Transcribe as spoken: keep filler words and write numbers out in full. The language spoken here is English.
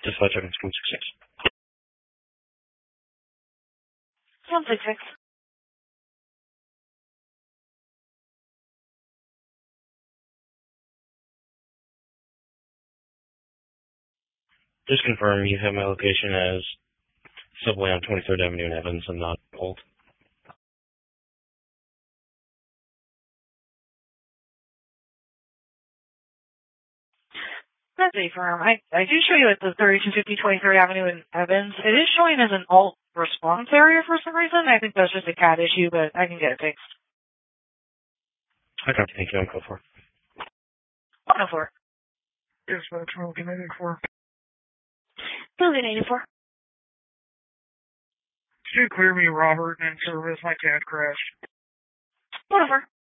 Dispatch items one six six. one six six. Just confirm you have my location as Subway on twenty-third Avenue in Evans and not Old. That's a firm. I, I do show you at the thirty-two fifty twenty-third Avenue in Evans. It is showing as an alt response area for some reason. I think that's just a cat issue, but I can get it fixed. I got thank you. I'm code four. one oh four. Dispatch, Logan eighty-four. Logan eighty-four. Could you clear me, Robert, and service? My cat crashed. one oh four.